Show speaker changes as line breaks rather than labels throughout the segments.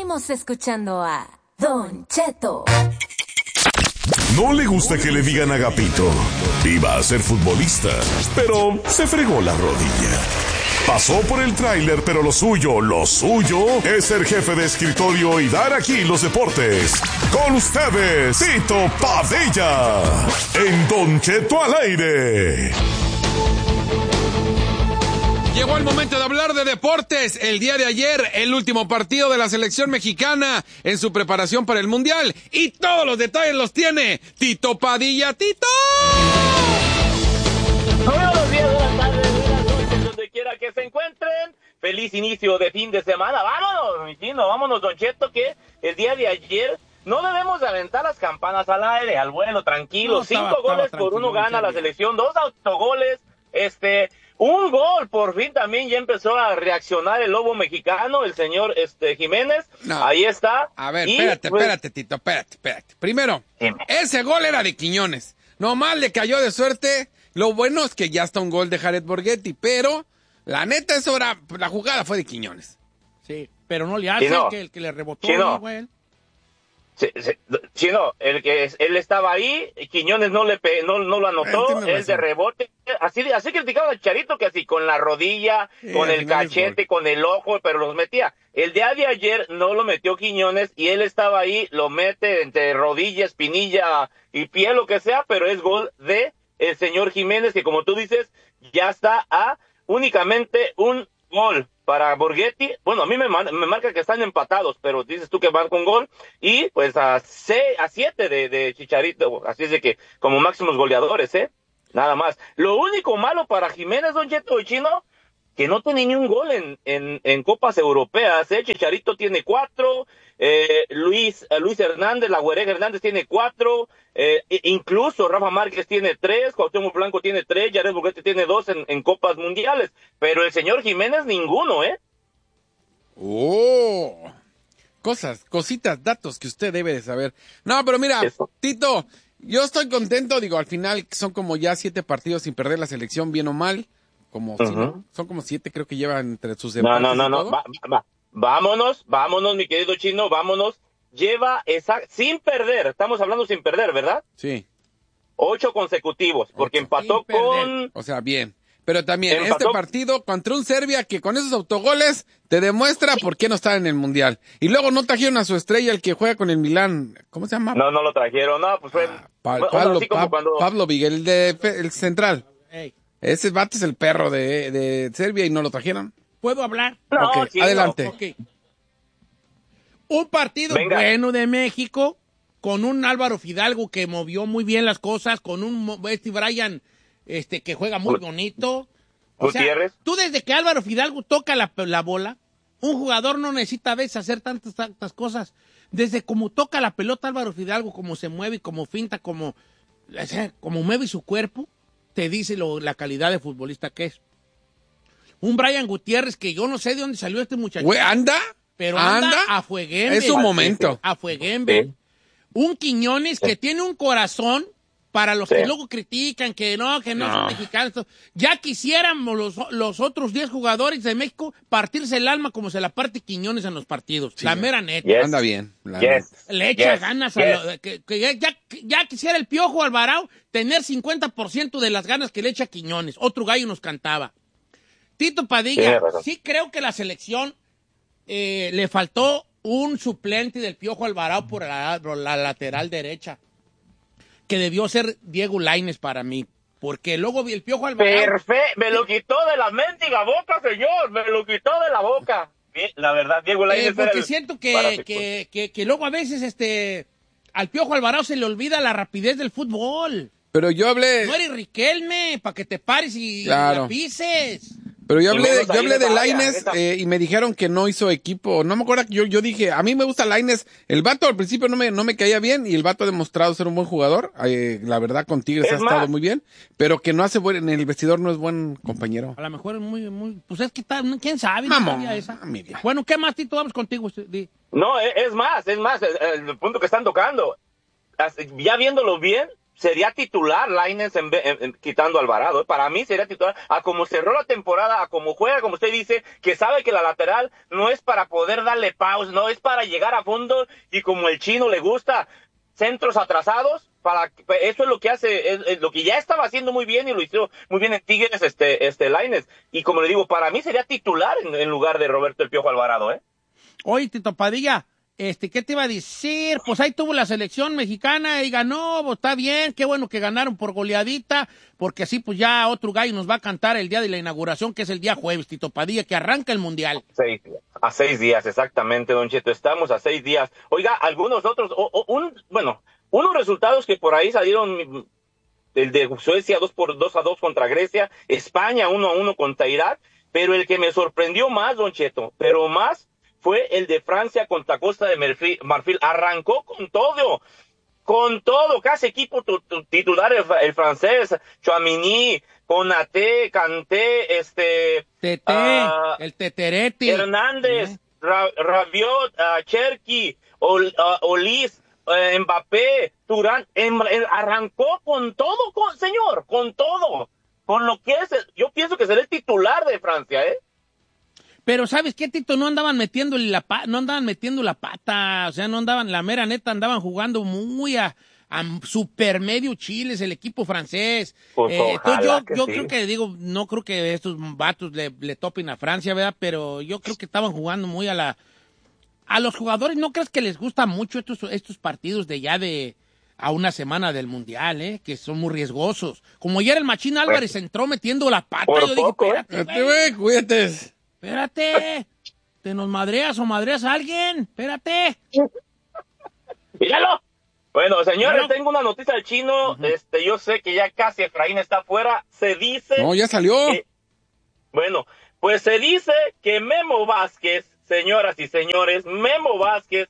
Seguimos escuchando a Don Cheto.
No le gusta que le digan Agapito. Iba a ser futbolista, pero se fregó la rodilla. Pasó por el tráiler, pero lo suyo es ser jefe de escritorio y dar aquí los deportes. Con ustedes, Tito Padilla, en Don Cheto al aire.
Llegó el momento de hablar de deportes. El día de ayer, el último partido de la selección mexicana en su preparación para el Mundial. Y todos los detalles los tiene Tito Padilla. ¡Tito!
Buenos días, buenas tardes, buenas noches, donde quiera que se encuentren. Feliz inicio de fin de semana. Vámonos, mi chino, vámonos, Don Cheto, que el día de ayer no debemos de aventar las campanas al aire, al vuelo, tranquilo.
No,
5 goles por 1 gana la selección, 2 autogoles, un gol, por fin también ya empezó a reaccionar el lobo mexicano, el señor Jiménez. No. Ahí está.
A ver, espérate, Tito, espérate. Primero, ese gol era de Quiñones. Nomás le cayó de suerte. Lo bueno es que ya está un gol de Jared Borghetti, pero la neta eso era, la jugada fue de Quiñones.
Sí, pero no le hace el que le rebotó,
¿no,
güey?
Sí, no, él estaba ahí, Quiñones no lo anotó, él de rebote, así criticaba a Chicharito, que así con la rodilla, con el cachete, con el ojo, pero los metía. El día de ayer no lo metió Quiñones y él estaba ahí, lo mete entre rodilla, espinilla y pie, lo que sea, pero es gol de el señor Jiménez, que como tú dices, ya está a únicamente un gol para Borghetti. Bueno, a mí me marca que están empatados, pero dices tú que van con gol, y pues a 7 de Chicharito, así es de que como máximos goleadores, nada más. Lo único malo para Jiménez, Don Cheto y Chino, que no tiene ni un gol en copas europeas, Chicharito tiene 4, Luis Hernández, la Güereja Hernández tiene 4, incluso Rafa Márquez tiene 3, Cuauhtémoc Blanco tiene 3, Jared Borghetti tiene 2 en copas mundiales, pero el señor Jiménez ninguno,
Cositas, datos que usted debe de saber. No, pero mira, Tito, yo estoy contento, digo, al final son como ya 7 partidos sin perder la selección, bien o mal. Como son como 7, creo que llevan entre sus empates.
No. Vámonos, mi querido Chino, vámonos. Lleva sin perder, estamos hablando sin perder, ¿verdad?
Sí.
8 consecutivos, porque empató con...
O sea, bien. Pero también este partido contra un Serbia que con esos autogoles te demuestra por qué no está en el Mundial. Y luego no trajeron a su estrella, el que juega con el Milán. ¿Cómo se llama?
No lo trajeron, pues fue...
Pablo Vigel, el central.
Hey.
Ese vato es el perro de Serbia y no lo trajeron.
¿Puedo hablar?
No,
okay,
sí,
adelante.
No.
Okay. Un partido bueno de México, con un Álvaro Fidalgo que movió muy bien las cosas, con un Brian que juega muy bonito. O sea, tú desde que Álvaro Fidalgo toca la bola, un jugador no necesita a veces hacer tantas cosas. Desde como toca la pelota Álvaro Fidalgo, como se mueve, como finta, como mueve su cuerpo, te dice la calidad de futbolista que es. Un Brian Gutiérrez que yo no sé de dónde salió este muchacho.
¿Anda?
Pero anda a fueguembe.
Es un momento.
A fueguembe. Sí. Un Quiñones que tiene un corazón para los que luego critican que no son mexicanos. Ya quisiéramos los otros 10 jugadores de México partirse el alma como se la parte Quiñones en los partidos. Sí, la mera neta.
Anda bien.
Le echa ganas ya quisiera el Piojo Alvarado tener 50% de las ganas que le echa Quiñones. Otro gallo nos cantaba. Tito Padilla, sí creo que la selección le faltó un suplente del Piojo Alvarado por la lateral derecha, que debió ser Diego Lainez para mí, porque luego el Piojo Alvarado...
Perfecto, me lo quitó de la mendiga boca, señor, me lo quitó de la boca. La verdad, Diego Lainez
porque siento que luego a veces al Piojo Alvarado se le olvida la rapidez del fútbol.
Pero yo hablé...
No eres Riquelme, para que te pares y la pises.
Pero yo hablé de Lainez y me dijeron que no hizo equipo. No me acuerdo que yo dije, a mí me gusta Lainez. El vato al principio no me caía bien y el vato ha demostrado ser un buen jugador. La verdad con Tigres ha estado muy bien, pero que no hace en el vestidor no es buen compañero.
A lo mejor es muy, pues es que quién sabe. Bueno, ¿qué más, Tito? Vamos contigo.
No, es más, el punto que están tocando. Ya viéndolo bien, sería titular Lainez quitando a Alvarado, ¿eh? Para mí sería titular, a como cerró la temporada, a como juega, como usted dice, que sabe que la lateral no es para poder darle pausa, no es para llegar a fondo, y como el chino le gusta, centros atrasados, eso es lo que hace, es lo que ya estaba haciendo muy bien, y lo hizo muy bien en Tigres, Lainez, y como le digo, para mí sería titular en lugar de Roberto El Piojo Alvarado, ¿eh?
Oye, Tito Padilla, ¿qué te iba a decir? Pues ahí tuvo la selección mexicana y ganó, pues está bien, qué bueno que ganaron por goleadita, porque así pues ya otro gallo nos va a cantar el día de la inauguración, que es el día jueves, Tito Padilla, que arranca el Mundial.
A 6 días, exactamente, Don Cheto, estamos a 6 días. Oiga, algunos otros, unos resultados que por ahí salieron, el de Suecia 2-2 contra Grecia, España 1-1 contra Irak, pero el que me sorprendió más, Don Cheto, pero más, fue el de Francia contra Costa de Marfil. Arrancó con todo, casi equipo titular el francés, Tchouaméni, Konaté, Kanté,
el Teteretti,
Hernández, Rabiot, Cherki, Olis, Mbappé, Turán, arrancó con todo, señor, con todo, con lo que es, yo pienso que será el titular de Francia, ¿eh?
Pero ¿sabes qué, Tito? No andaban metiendo la pata, o sea, no andaban, la mera neta, andaban jugando muy a super medio chiles el equipo francés.
Pues
yo creo que, no creo que estos vatos le topen a Francia, ¿verdad? Pero yo creo que estaban jugando muy a los jugadores. ¿No crees que les gusta mucho estos partidos a una semana del Mundial, que son muy riesgosos? Como ayer el Machín Álvarez entró metiendo la pata, yo dije, espérate, güey,
cuídate.
Espérate, ¿te nos madreas o madreas a alguien? Espérate.
Míralo. Bueno, señores, tengo una noticia del chino. Yo sé que ya casi Efraín está afuera. Se dice...
No, ya salió.
Pues se dice que Memo Vázquez, señoras y señores, Memo Vázquez,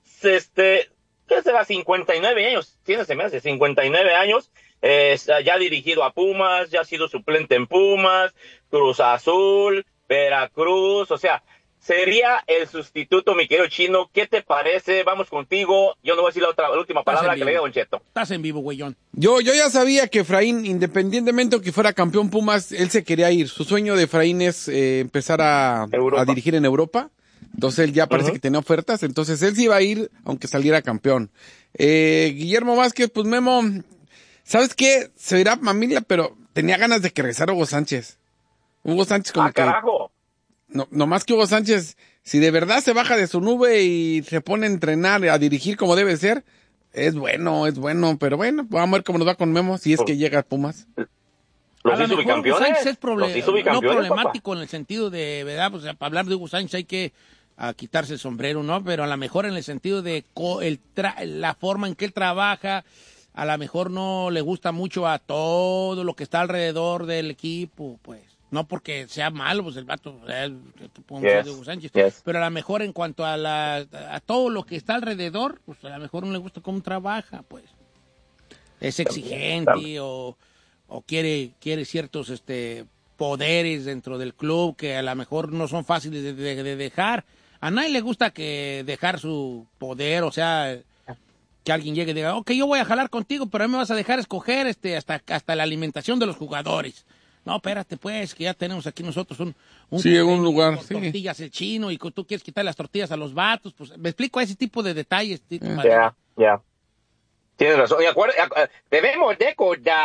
¿qué será? 59 años. Se me hace 59 años. Ya ha dirigido a Pumas, ya ha sido suplente en Pumas, Cruz Azul, Veracruz, o sea, sería el sustituto, mi querido chino. ¿Qué te parece? Vamos contigo. Yo no voy a decir la última palabra que le diga Don Cheto.
Estás en vivo, güeyón.
Yo ya sabía que Efraín, independientemente de que fuera campeón Pumas, él se quería ir. Su sueño de Efraín es empezar a dirigir en Europa. Entonces él ya parece que tenía ofertas. Entonces él sí iba a ir aunque saliera campeón. Guillermo Vázquez, pues Memo, ¿sabes qué? Se irá a Mamila, pero tenía ganas de que regresara Hugo Sánchez. Hugo Sánchez como
carajo.
No más que Hugo Sánchez, si de verdad se baja de su nube y se pone a entrenar, a dirigir como debe ser, es bueno, pero bueno, vamos a ver cómo nos va con Memo, si es que llega a Pumas.
Los hizo bicampeones.
Hugo Sánchez es no problemático, papá, en el sentido de, ¿verdad? Pues para hablar de Hugo Sánchez hay que quitarse el sombrero, ¿no? Pero a lo mejor en el sentido de la forma en que él trabaja, a lo mejor no le gusta mucho a todo lo que está alrededor del equipo, pues. No porque sea malo, pues el vato, de Hugo Sánchez, pero a lo mejor en cuanto a todo lo que está alrededor, pues a lo mejor no le gusta cómo trabaja, pues. Es exigente o quiere ciertos poderes dentro del club que a lo mejor no son fáciles de dejar. A nadie le gusta dejar su poder, o sea, que alguien llegue y diga, ok, yo voy a jalar contigo, pero a mí me vas a dejar escoger hasta la alimentación de los jugadores. No, espérate, pues, que ya tenemos aquí nosotros un
lugar,
con tortillas el chino, y tú quieres quitar las tortillas a los vatos, pues, me explico ese tipo de detalles.
Ya. Tienes razón. Y debemos de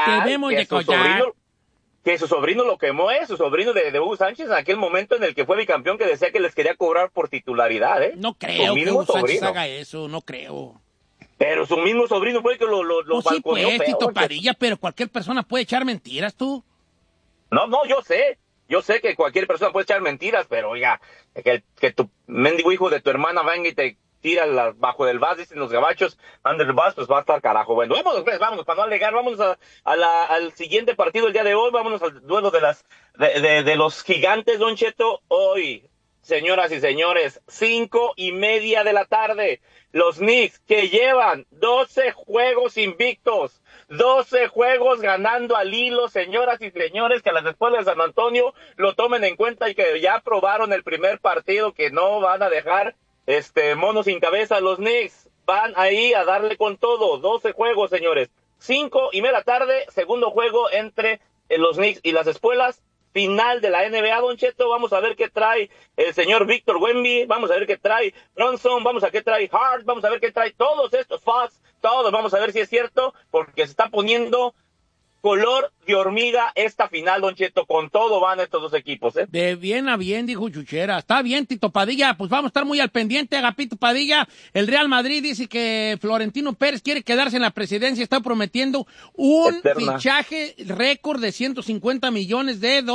collar que su sobrino lo quemó, su sobrino de Hugo Sánchez, en aquel momento en el que fue bicampeón, que decía que les quería cobrar por titularidad,
No creo que Hugo Sánchez haga eso, no creo.
Pero su mismo sobrino fue el que lo balconeó.
Sí, pues, Tito Padilla, pero cualquier persona puede echar mentiras, tú.
No, yo sé que cualquier persona puede echar mentiras, pero oiga, que tu mendigo hijo de tu hermana venga y te tira bajo del vas, dicen los gabachos, under the bus, pues va a estar carajo. Bueno, vámonos, para no alegar, vámonos al siguiente partido el día de hoy, vámonos al duelo de los gigantes, Don Cheto. Hoy, señoras y señores, 5:30 de la tarde, los Knicks, que llevan 12 juegos invictos, 12 juegos ganando al hilo, señoras y señores, que a las escuelas de San Antonio lo tomen en cuenta y que ya probaron el primer partido, que no van a dejar monos sin cabeza. Los Knicks van ahí a darle con todo. 12 juegos, señores. 5:30 de la tarde, segundo juego entre los Knicks y las Espuelas. Final de la NBA, Don Cheto. Vamos a ver qué trae el señor Víctor Wemby, vamos a ver qué trae Bronson, vamos a ver qué trae Hart, vamos a ver qué trae todos estos Fox, todos, vamos a ver si es cierto, porque se está poniendo color de hormiga esta final, Don Cheto. Con todo van estos dos equipos, ¿eh?
De bien a bien, dijo Chuchera. Está bien, Tito Padilla. Pues vamos a estar muy al pendiente, Agapito Padilla. El Real Madrid dice que Florentino Pérez quiere quedarse en la presidencia. Está prometiendo un fichaje récord de $150 millones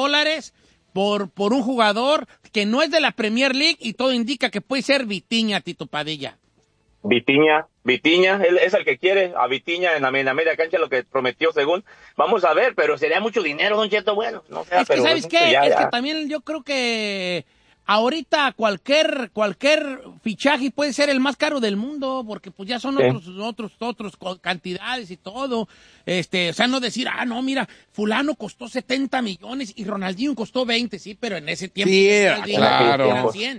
por un jugador que no es de la Premier League y todo indica que puede ser Vitinha, Tito Padilla. Vitinha, él es el que quiere a Vitinha en la media cancha, lo que prometió según. Vamos a ver, pero sería mucho dinero, Don Cheto, bueno, no sé. Es que, ¿sabes qué? Es que también yo creo que ahorita cualquier fichaje puede ser el más caro del mundo, porque pues ya son otros cantidades y todo. O sea, no decir, no, mira, fulano costó 70 millones y Ronaldinho costó 20, sí, pero en ese tiempo
sí, eran
100.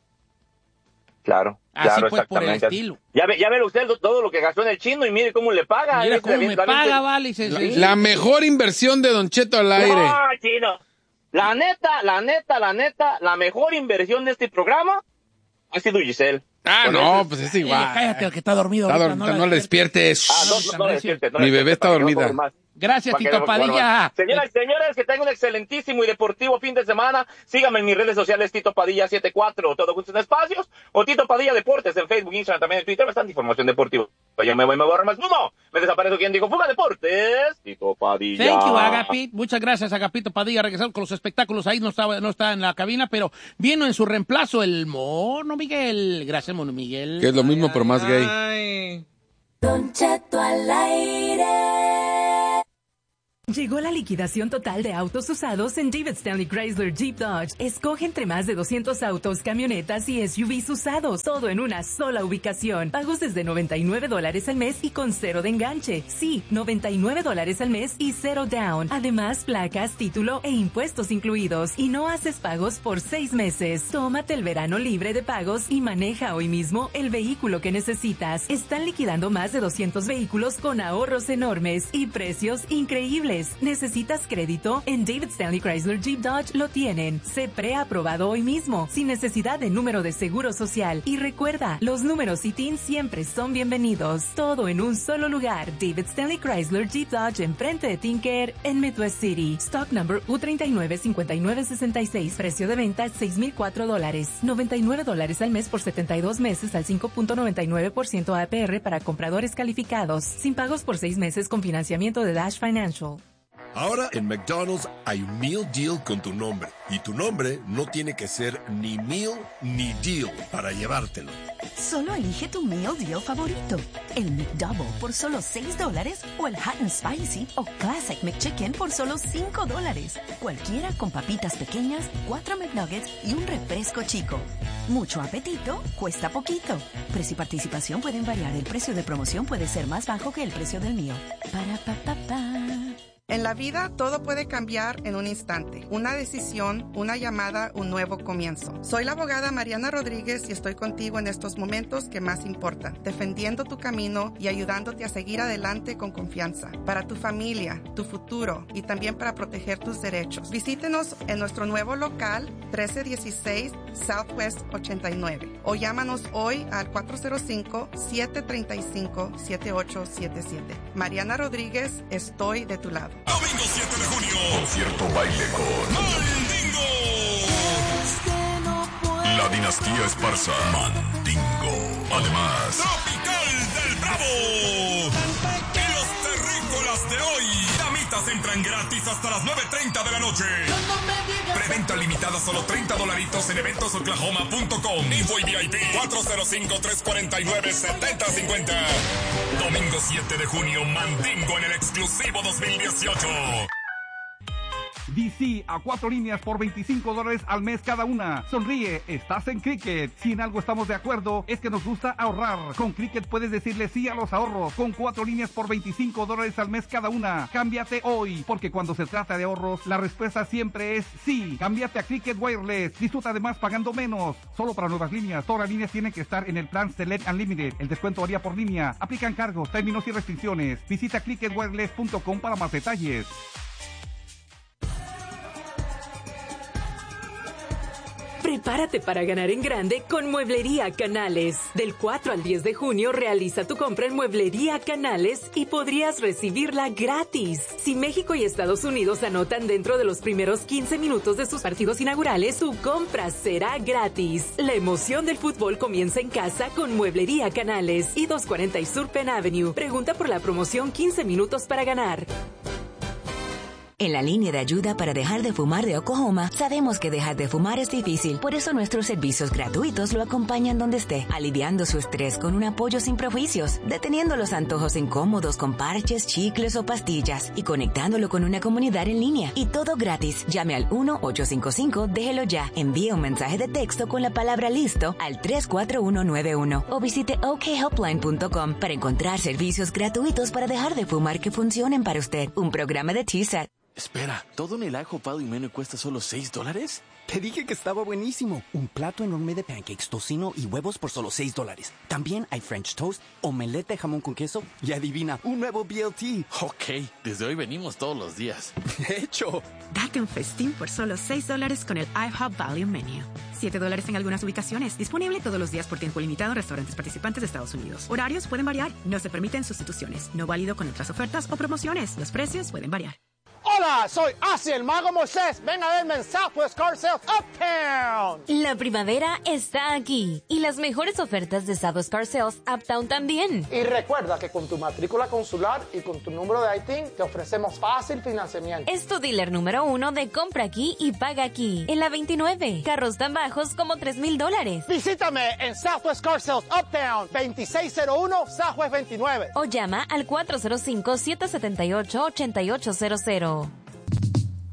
Claro.
Así
claro,
fue por el estilo.
Ya ve usted todo lo que gastó en el chino y mire cómo le paga.
Mira cómo me paga, vale.
La mejor inversión de Don Cheto al aire.
No, chino. La neta, la mejor inversión de este programa ha sido Giselle.
No, pues es igual.
Cállate, el que está dormido.
No le despiertes.
No le despiertes.
Mi bebé está dormida.
Gracias, Tito Padilla.
Señoras y señores, que tengan un excelentísimo y deportivo fin de semana. Síganme en mis redes sociales, Tito Padilla 74, todo juntos en espacios, o Tito Padilla Deportes en Facebook, Instagram, también en Twitter, bastante información deportiva. Yo me voy, me borro más. ¡No! Me desaparezco. ¿Quién dijo? ¡Fuga Deportes! Tito Padilla.
Thank you, Agapito. Muchas gracias, Agapito Padilla. Regresamos con los espectáculos. Ahí no está en la cabina, pero vino en su reemplazo el Mono Miguel. Gracias, Mono Miguel.
Que es lo mismo, pero más gay.
Don Cheto al aire.
Llegó la liquidación total de autos usados en David Stanley Chrysler Jeep Dodge. Escoge entre más de 200 autos, camionetas y SUVs usados, todo en una sola ubicación. Pagos desde $99 al mes y con 0 de enganche. Sí, $99 al mes y 0 down. Además, placas, título e impuestos incluidos. Y no haces pagos por 6 meses. Tómate el verano libre de pagos y maneja hoy mismo el vehículo que necesitas. Están liquidando más de 200 vehículos con ahorros enormes y precios increíbles. ¿Necesitas crédito? En David Stanley Chrysler Jeep Dodge lo tienen. Sé preaprobado hoy mismo, sin necesidad de número de seguro social. Y recuerda, los números CITIN siempre son bienvenidos. Todo en un solo lugar. David Stanley Chrysler Jeep Dodge enfrente de Tinker en Midwest City. Stock number U395966. Precio de venta $6,004. $99 al mes por 72 meses al 5.99% APR para compradores calificados. Sin pagos por 6 meses con financiamiento de Dash Financial.
Ahora en McDonald's hay un Meal Deal con tu nombre. Y tu nombre no tiene que ser ni Meal ni Deal para llevártelo.
Solo elige tu Meal Deal favorito. El McDouble por solo $6 o el Hot and Spicy o Classic McChicken por solo $5. Cualquiera con papitas pequeñas, 4 McNuggets y un refresco chico. Mucho apetito, cuesta poquito. Precio y participación pueden variar. El precio de promoción puede ser más bajo que el precio del mío. Para pa pa pa.
En la vida todo puede cambiar en un instante. Una decisión, una llamada, un nuevo comienzo. Soy la abogada Mariana Rodríguez y estoy contigo en estos momentos que más importan, defendiendo tu camino y ayudándote a seguir adelante con confianza. Para tu familia, tu futuro y también para proteger tus derechos. Visítenos en nuestro nuevo local 1316 Southwest 89 o llámanos hoy al 405-735-7877. Mariana Rodríguez, estoy de tu lado.
Domingo 7 de junio. Concierto baile con Mandingo. La dinastía Esparza. Mandingo. Además, Tropical del Bravo. Y los terrícolas de hoy. Damitas entran gratis hasta las 9:30 de la noche. Preventa limitada, solo $30 en eventosoklahoma.com. Info y VIP 405-349-7050. Domingo 7 de junio, Mandingo en el exclusivo 2018.
DC a 4 líneas por $25 al mes cada una. Sonríe, estás en Cricket. Si en algo estamos de acuerdo, es que nos gusta ahorrar. Con Cricket puedes decirle sí a los ahorros. Con 4 líneas por $25 al mes cada una. Cámbiate hoy, porque cuando se trata de ahorros, la respuesta siempre es sí. Cámbiate a Cricket Wireless. Disfruta además pagando menos. Solo para nuevas líneas. Todas las líneas tienen que estar en el plan Select Unlimited. El descuento varía por línea. Aplican cargos, términos y restricciones. Visita cricketwireless.com para más detalles.
Prepárate para ganar en grande con Mueblería Canales. Del 4 al 10 de junio realiza tu compra en Mueblería Canales y podrías recibirla gratis. Si México y Estados Unidos anotan dentro de los primeros 15 minutos de sus partidos inaugurales, su compra será gratis. La emoción del fútbol comienza en casa con Mueblería Canales y 240 Sur Penn Avenue. Pregunta por la promoción 15 minutos para ganar.
En la línea de ayuda para dejar de fumar de Oklahoma, sabemos que dejar de fumar es difícil. Por eso nuestros servicios gratuitos lo acompañan donde esté, aliviando su estrés con un apoyo sin prejuicios, deteniendo los antojos incómodos con parches, chicles o pastillas y conectándolo con una comunidad en línea. Y todo gratis. Llame al 1-855, déjelo ya. Envíe un mensaje de texto con la palabra listo al 34191 o visite okhelpline.com para encontrar servicios gratuitos para dejar de fumar que funcionen para usted. Un programa de TSAT.
Espera, ¿todo en el IHOP Value Menu cuesta solo $6?
Te dije que estaba buenísimo. Un plato enorme de pancakes, tocino y huevos por solo $6. También hay French toast, omelette de jamón con queso y adivina, un nuevo BLT.
Ok, desde hoy venimos todos los días.
De hecho.
Date un festín por solo $6 con el IHOP Value Menu. $7 en algunas ubicaciones. Disponible todos los días por tiempo limitado en restaurantes participantes de Estados Unidos. Horarios pueden variar. No se permiten sustituciones. No válido con otras ofertas o promociones. Los precios pueden variar.
Hola, soy Asi, el Mago Moisés. Ven a verme en Southwest Car Sales Uptown.
La primavera está aquí y las mejores ofertas de Southwest Car Sales Uptown también.
Y recuerda que con tu matrícula consular y con tu número de ITIN te ofrecemos fácil financiamiento.
Es tu dealer número 1 de compra aquí y paga aquí. En la 29, carros tan bajos como $3,000.
Visítame en Southwest Car Sales Uptown, 2601 Southwest 29.
O llama al 405-778-8800.